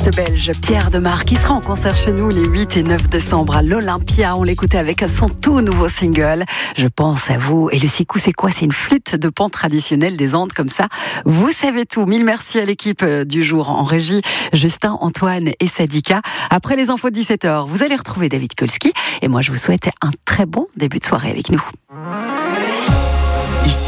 l'artiste belge Pierre Demar qui sera en concert chez nous les 8 et 9 décembre à l'Olympia. On l'écoutait avec son tout nouveau single Je pense à vous. Et le sikou, c'est quoi? C'est une flûte de pan traditionnelle des Andes comme ça. Vous savez tout. Mille merci à l'équipe du jour en régie, Justin, Antoine et Sadika. Après les infos de 17h, vous allez retrouver David Kolski. Et moi, je vous souhaite un très bon début de soirée avec nous. Ici,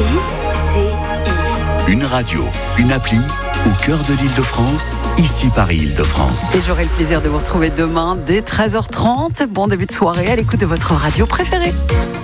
une radio, une appli au cœur de l'Île-de-France, ici Paris Île-de-France. Et j'aurai le plaisir de vous retrouver demain dès 13h30. Bon début de soirée à l'écoute de votre radio préférée.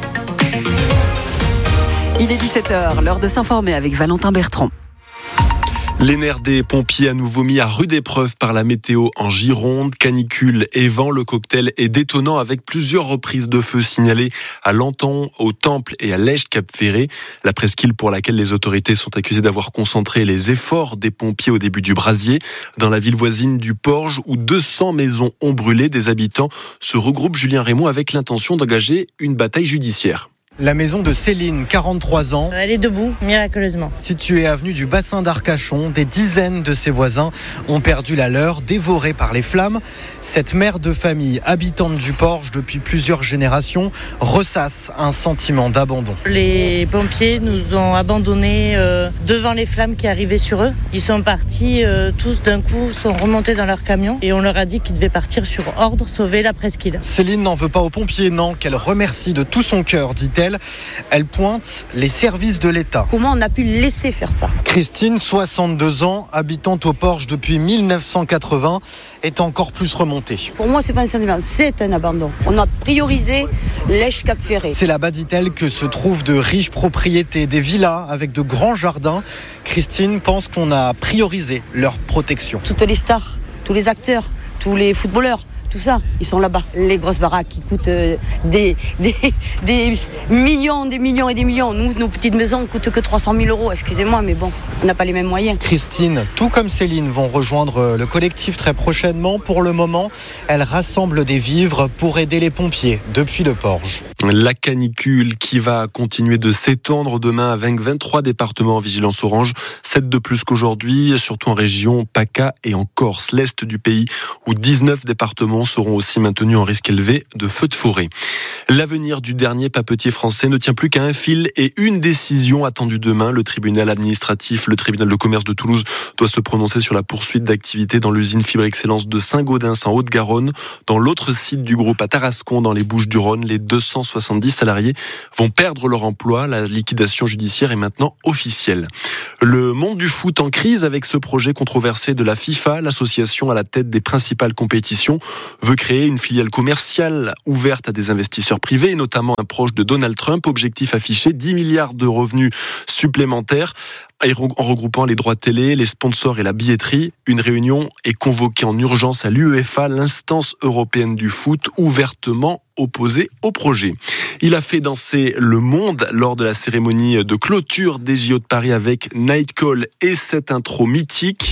Il est 17h, l'heure de s'informer avec Valentin Bertrand. Les nerfs des pompiers à nouveau mis à rude épreuve par la météo en Gironde. Canicule et vent, le cocktail est détonnant avec plusieurs reprises de feu signalées à Lanton, au Temple et à Lège-Cap-Ferré. La presqu'île pour laquelle les autorités sont accusées d'avoir concentré les efforts des pompiers au début du brasier. Dans la ville voisine du Porge, où 200 maisons ont brûlé, des habitants se regroupent, Julien Raymond, avec l'intention d'engager une bataille judiciaire. La maison de Céline, 43 ans. Elle est debout, miraculeusement. Située avenue du bassin d'Arcachon, des dizaines de ses voisins ont perdu la leur, dévorés par les flammes. Cette mère de famille, habitante du Porge depuis plusieurs générations, ressasse un sentiment d'abandon. Les pompiers nous ont abandonnés devant les flammes qui arrivaient sur eux. Ils sont partis tous d'un coup, sont remontés dans leur camion et on leur a dit qu'ils devaient partir sur ordre, sauver la presqu'île. Céline n'en veut pas aux pompiers, non, qu'elle remercie de tout son cœur, dit-elle. Elle pointe les services de l'État. Comment on a pu laisser faire ça? Christine, 62 ans, habitante au Porge depuis 1980, est encore plus remontée. Pour moi, c'est pas un sentiment, c'est un abandon. On a priorisé Lège-Cap-Ferré. C'est là-bas, dit-elle, que se trouvent de riches propriétés, des villas avec de grands jardins. Christine pense qu'on a priorisé leur protection. Toutes les stars, tous les acteurs, tous les footballeurs, tout ça, ils sont là-bas. Les grosses baraques qui coûtent des millions et des millions. Nous, nos petites maisons ne coûtent que 300 000 €. Excusez-moi, mais bon, on n'a pas les mêmes moyens. Christine, tout comme Céline, vont rejoindre le collectif très prochainement. Pour le moment, elle rassemble des vivres pour aider les pompiers depuis le Porge. La canicule qui va continuer de s'étendre demain avec 23 départements en vigilance orange, 7 de plus qu'aujourd'hui, surtout en région PACA et en Corse, l'est du pays, où 19 départements seront aussi maintenus en risque élevé de feux de forêt. L'avenir du dernier papetier français ne tient plus qu'à un fil et une décision attendue demain. Le tribunal administratif, le tribunal de commerce de Toulouse doit se prononcer sur la poursuite d'activité dans l'usine Fibre Excellence de Saint-Gaudens en Haute-Garonne. Dans l'autre site du groupe à Tarascon, dans les Bouches-du-Rhône, les 270 salariés vont perdre leur emploi. La liquidation judiciaire est maintenant officielle. Le monde du foot en crise avec ce projet controversé de la FIFA. L'association à la tête des principales compétitions veut créer une filiale commerciale ouverte à des investisseurs privés, notamment un proche de Donald Trump. Objectif affiché, 10 milliards de revenus supplémentaires. En regroupant les droits télé, les sponsors et la billetterie, une réunion est convoquée en urgence à l'UEFA, l'instance européenne du foot, ouvertement opposée au projet. Il a fait danser le monde lors de la cérémonie de clôture des JO de Paris avec Night Call et cette intro mythique.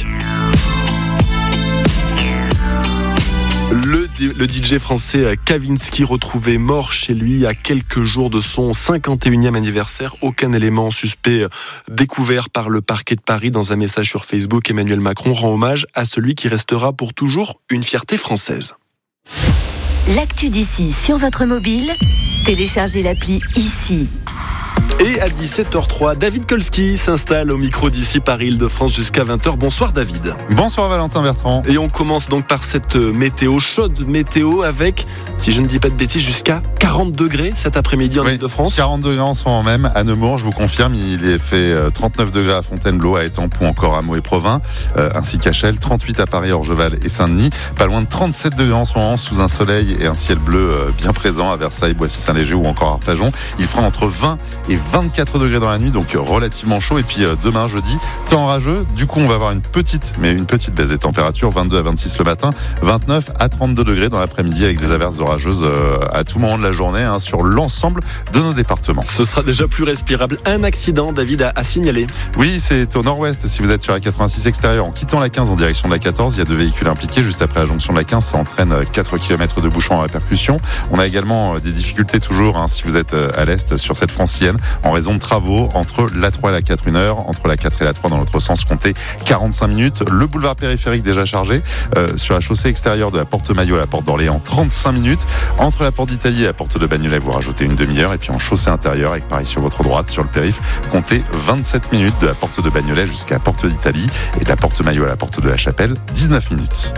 Le DJ français Kavinsky retrouvé mort chez lui à quelques jours de son 51e anniversaire. Aucun élément suspect découvert par le parquet de Paris. Dans un message sur Facebook, Emmanuel Macron rend hommage à celui qui restera pour toujours une fierté française. L'actu d'ici sur votre mobile, téléchargez l'appli Ici. Et à 17h03, David Kolski s'installe au micro d'Ici Paris Île-de-France jusqu'à 20h. Bonsoir David. Bonsoir Valentin Bertrand. Et on commence donc par cette météo, chaude météo avec, si je ne dis pas de bêtises, jusqu'à 40 degrés cet après-midi en Île-de-France. 40 degrés en ce moment même à Nemours, je vous confirme, il est fait 39 degrés à Fontainebleau, à Étampes ou encore à Meaux et Provins, ainsi qu'à Chelles, 38 à Paris, Orgeval et Saint-Denis, pas loin de 37 degrés en ce moment sous un soleil et un ciel bleu bien présent à Versailles, Boissy-Saint-Léger ou encore Arpajon. Il fera entre 20 et 24 degrés dans la nuit, donc relativement chaud. Et puis demain, jeudi, temps orageux. Du coup, on va avoir une petite baisse des températures, 22 à 26 le matin, 29 à 32 degrés dans l'après-midi avec des averses orageuses à tout moment de la journée sur l'ensemble de nos départements. Ce sera déjà plus respirable. Un accident, David, à signaler. Oui, c'est au nord-ouest. Si vous êtes sur la 86 extérieure en quittant la 15 en direction de la 14, il y a 2 véhicules impliqués juste après la jonction de la 15. Ça entraîne 4 km de bouchons en répercussion. On a également des difficultés toujours si vous êtes à l'est sur cette francilienne en raison de travaux entre la 3 et la 4, 1 heure. Entre la 4 et la 3 dans l'autre sens, comptez 45 minutes. Le boulevard périphérique déjà chargé. Sur la chaussée extérieure de la porte Maillot à la porte d'Orléans, 35 minutes. Entre la porte d'Italie et la porte de Bagnolet, vous rajoutez une demi-heure. Et puis en chaussée intérieure, avec pareil sur votre droite, sur le périph', comptez 27 minutes de la porte de Bagnolet jusqu'à la porte d'Italie. Et de la porte Maillot à la porte de la Chapelle, 19 minutes.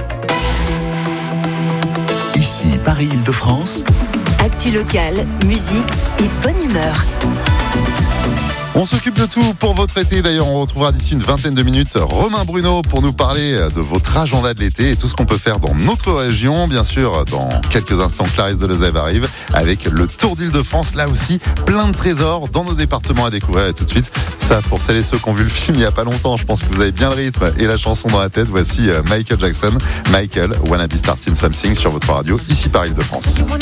Ici, Paris-Île-de-France. Actu locale, musique et bonne humeur. On s'occupe de tout pour votre été. D'ailleurs, on retrouvera d'ici une vingtaine de minutes Romain Bruno pour nous parler de votre agenda de l'été et tout ce qu'on peut faire dans notre région. Bien sûr, dans quelques instants, Clarisse Delezève arrive avec le Tour d'Île-de-France. Là aussi, plein de trésors dans nos départements à découvrir. Et tout de suite, ça, pour celles et ceux qui ont vu le film il n'y a pas longtemps, je pense que vous avez bien le rythme et la chanson dans la tête. Voici Michael Jackson, Michael, Wanna Be Starting Something sur votre radio, ici par Île-de-France.